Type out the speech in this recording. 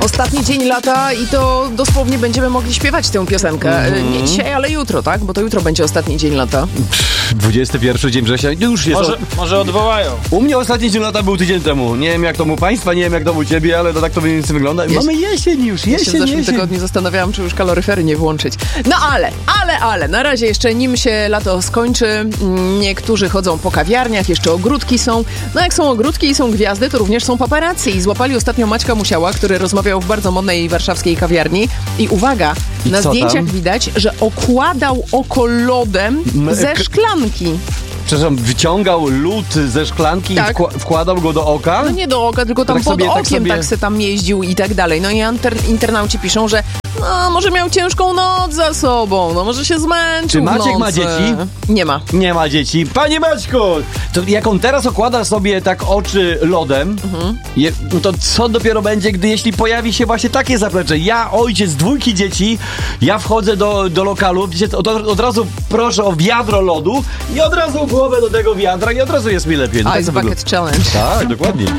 Ostatni dzień lata i to dosłownie będziemy mogli śpiewać tę piosenkę. Nie dzisiaj, ale jutro, tak? Bo to jutro będzie ostatni dzień lata. 21 dzień września, już jest. Może odwołają. U mnie ostatni dzień lata był tydzień temu. Nie wiem jak to u państwa, nie wiem jak to u ciebie, ale to tak to mniej więcej wygląda. Mamy jesień już, Ja się w zeszłym tygodniu zastanawiałam, czy już kaloryfery nie włączyć. No ale, na razie jeszcze nim się lato skończy, niektórzy chodzą po kawiarniach, jeszcze ogródki są. No jak są ogródki i są gwiazdy, to również są paparazzi. I złapali ostatnio Maćka Musiała, który rozmawiał w bardzo modnej warszawskiej kawiarni. I uwaga, na zdjęciach widać, że okładał oko lodem ze szklanki. Przepraszam, wyciągał lód ze szklanki Tak. i wkładał go do oka? No nie do oka, tylko tam Tak pod sobie, okiem tak se tam jeździł i tak dalej. No i internauci piszą, że może miał ciężką noc za sobą, no może się zmęczył. Czy Maciek w ma nocy. dzieci? Nie ma. Nie ma dzieci. Panie Maćku! To jak on teraz okłada sobie tak oczy lodem, no to co dopiero będzie, jeśli pojawi się właśnie takie zaplecze? Ja, ojciec 2 dzieci, ja wchodzę do lokalu, od razu proszę o wiadro lodu i od razu głowę do tego wiadra i od razu jest mi lepiej. No Ice Bucket Challenge. Tak, dokładnie.